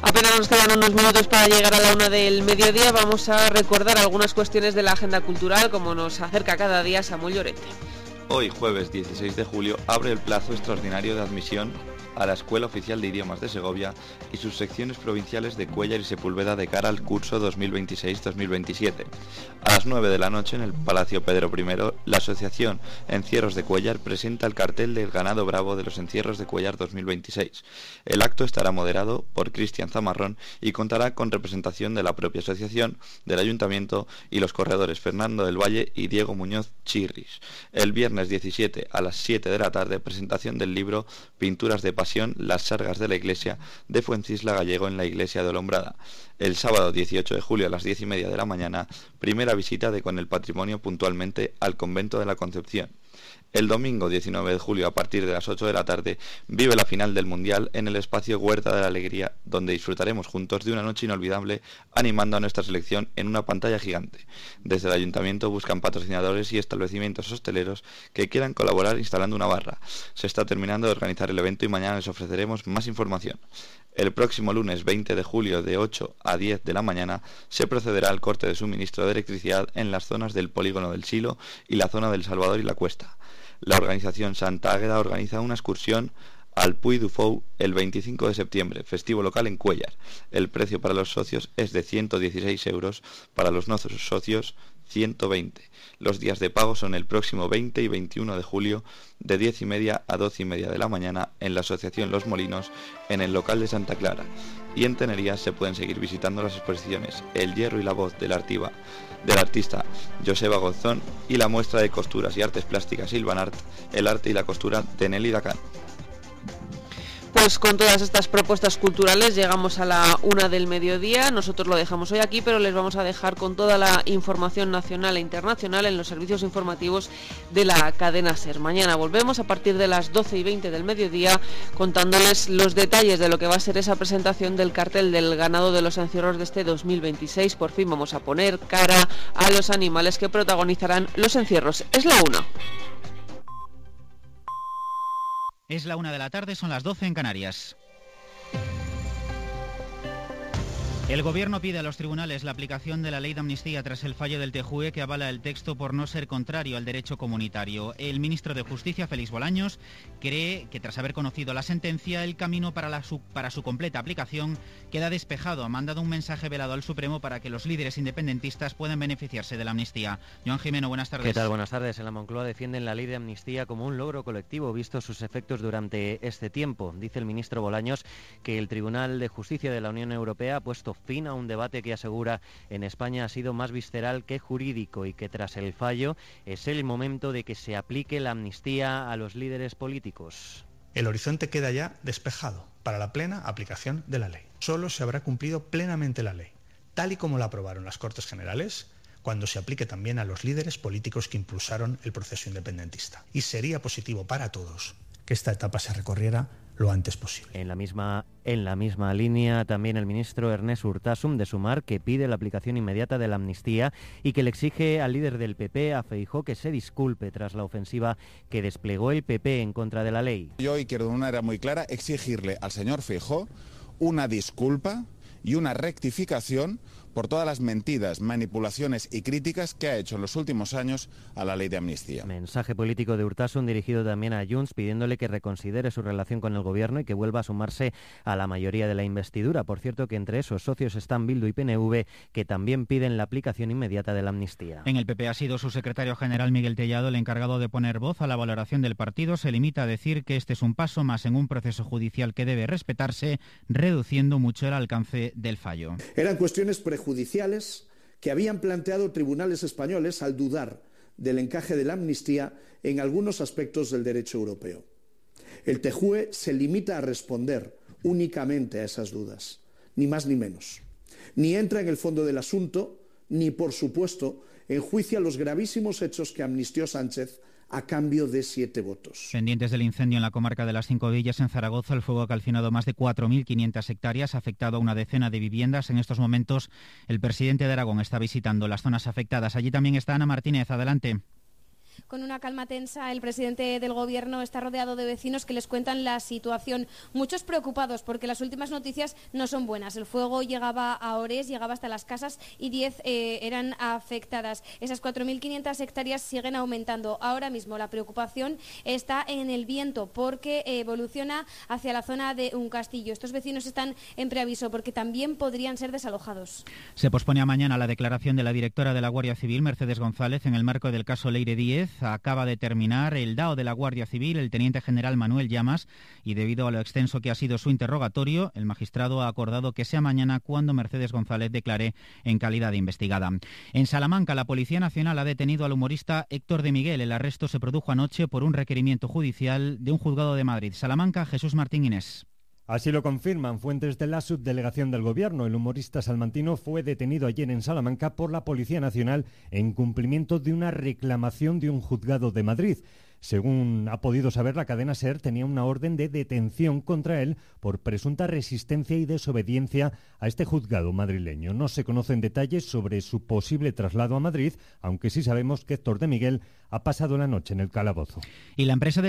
Apenas nos quedan unos minutos para llegar a la 1 del mediodía. Vamos a recordar algunas cuestiones de la agenda cultural, como nos acerca cada día Samuel Llorente. Hoy, jueves 16 de julio, abre el plazo extraordinario de admisión a la Escuela Oficial de Idiomas de Segovia y sus secciones provinciales de Cuéllar y Sepúlveda de cara al curso 2026-2027. A las 9 de la noche, en el Palacio Pedro I, la Asociación Encierros de Cuéllar presenta el cartel del ganado bravo de los Encierros de Cuéllar 2026. El acto estará moderado por Cristian Zamarrón y contará con representación de la propia asociación, del Ayuntamiento y los corredores Fernando del Valle y Diego Muñoz Chirris. El viernes 17 a las 7 de la tarde, presentación del libro Pinturas de Pasión, las sargas de la Iglesia, de Fuencisla Gallego en la Iglesia de Olombrada. El sábado 18 de julio a las 10:30 de la mañana, primera visita de Con el Patrimonio puntualmente al Convento de la Concepción. El domingo 19 de julio a partir de las 8 de la tarde vive la final del Mundial en el espacio Huerta de la Alegría, donde disfrutaremos juntos de una noche inolvidable animando a nuestra selección en una pantalla gigante. Desde el Ayuntamiento buscan patrocinadores y establecimientos hosteleros que quieran colaborar instalando una barra. Se está terminando de organizar el evento y mañana les ofreceremos más información. El próximo lunes 20 de julio de 8 a 10 de la mañana se procederá al corte de suministro de electricidad en las zonas del Polígono del Silo y la zona del Salvador y la Cuesta. La organización Santa Águeda organiza una excursión al Puy du Fou el 25 de septiembre, festivo local en Cuéllar. El precio para los socios es de 116 euros, para los no socios 120. Los días de pago son el próximo 20 y 21 de julio de 10:30 a 12:30 de la mañana en la Asociación Los Molinos, en el local de Santa Clara. Y en Tenerías se pueden seguir visitando las exposiciones El Hierro y la Voz del artista Joseba Gozón y la muestra de costuras y artes plásticas Silvanart, el arte y la costura de Nelly Dacan. Pues con todas estas propuestas culturales llegamos a la 1 del mediodía. Nosotros lo dejamos hoy aquí, pero les vamos a dejar con toda la información nacional e internacional en los servicios informativos de la cadena SER. Mañana volvemos a partir de las 12:20 del mediodía contándoles los detalles de lo que va a ser esa presentación del cartel del ganado de los encierros de este 2026. Por fin vamos a poner cara a los animales que protagonizarán los encierros. Es la 1. Es la 1 de la tarde, son las 12 en Canarias. El Gobierno pide a los tribunales la aplicación de la ley de amnistía tras el fallo del TJUE que avala el texto por no ser contrario al derecho comunitario. El ministro de Justicia, Félix Bolaños, cree que tras haber conocido la sentencia, el camino para su completa aplicación queda despejado. Ha mandado un mensaje velado al Supremo para que los líderes independentistas puedan beneficiarse de la amnistía. Joan Jimeno, buenas tardes. ¿Qué tal? Buenas tardes. En la Moncloa defienden la ley de amnistía como un logro colectivo, visto sus efectos durante este tiempo. Dice el ministro Bolaños que el Tribunal de Justicia de la Unión Europea ha puesto fin a un debate que asegura en España ha sido más visceral que jurídico y que tras el fallo es el momento de que se aplique la amnistía a los líderes políticos. El horizonte queda ya despejado para la plena aplicación de la ley. Solo se habrá cumplido plenamente la ley, tal y como la aprobaron las Cortes Generales, cuando se aplique también a los líderes políticos que impulsaron el proceso independentista. Y sería positivo para todos que esta etapa se recorriera lo antes posible. En la misma línea también el ministro Ernest Urtasun de Sumar, que pide la aplicación inmediata de la amnistía y que le exige al líder del PP, a Feijóo, que se disculpe tras la ofensiva que desplegó el PP en contra de la ley. Yo hoy quiero de una manera muy clara exigirle al señor Feijóo una disculpa y una rectificación por todas las mentiras, manipulaciones y críticas que ha hecho en los últimos años a la ley de amnistía. Mensaje político de Urtasun dirigido también a Junts, pidiéndole que reconsidere su relación con el gobierno y que vuelva a sumarse a la mayoría de la investidura. Por cierto, que entre esos socios están Bildu y PNV, que también piden la aplicación inmediata de la amnistía. En el PP ha sido su secretario general Miguel Tellado el encargado de poner voz a la valoración del partido. Se limita a decir que este es un paso más en un proceso judicial que debe respetarse, reduciendo mucho el alcance del fallo. Eran cuestiones prejudiciales que habían planteado tribunales españoles al dudar del encaje de la amnistía en algunos aspectos del derecho europeo. El TJUE se limita a responder únicamente a esas dudas, ni más ni menos. Ni entra en el fondo del asunto, ni, por supuesto, enjuicia los gravísimos hechos que amnistió Sánchez a cambio de 7 votos. Pendientes del incendio en la comarca de las Cinco Villas, en Zaragoza, el fuego ha calcinado más de 4.500 hectáreas, ha afectado a una decena de viviendas. En estos momentos, el presidente de Aragón está visitando las zonas afectadas. Allí también está Ana Martínez. Adelante. con una calma tensa. El presidente del Gobierno está rodeado de vecinos que les cuentan la situación. Muchos preocupados porque las últimas noticias no son buenas. El fuego llegaba a Ores, llegaba hasta las casas y 10 eran afectadas. Esas 4.500 hectáreas siguen aumentando. Ahora mismo la preocupación está en el viento porque evoluciona hacia la zona de un castillo. Estos vecinos están en preaviso porque también podrían ser desalojados. Se pospone a mañana la declaración de la directora de la Guardia Civil, Mercedes González, en el marco del caso Leire Díez. Acaba de terminar el DAO de la Guardia Civil, el teniente general Manuel Llamas, y debido a lo extenso que ha sido su interrogatorio, el magistrado ha acordado que sea mañana cuando Mercedes González declare en calidad de investigada. En Salamanca, la Policía Nacional ha detenido al humorista Héctor de Miguel. El arresto se produjo anoche por un requerimiento judicial de un juzgado de Madrid. Salamanca, Jesús Martín Inés. Así lo confirman fuentes de la subdelegación del Gobierno. El humorista salmantino fue detenido ayer en Salamanca por la Policía Nacional en cumplimiento de una reclamación de un juzgado de Madrid. Según ha podido saber la cadena SER, tenía una orden de detención contra él por presunta resistencia y desobediencia a este juzgado madrileño. No se conocen detalles sobre su posible traslado a Madrid, aunque sí sabemos que Héctor de Miguel ha pasado la noche en el calabozo. Y la empresa